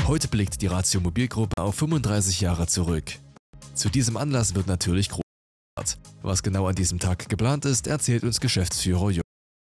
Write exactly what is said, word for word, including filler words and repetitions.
Heute blickt die Ratio Mobilgruppe auf fünfunddreißig Jahre zurück. Zu diesem Anlass wird natürlich groß gefeiert. Was genau an diesem Tag geplant ist, erzählt uns Geschäftsführer Jörg.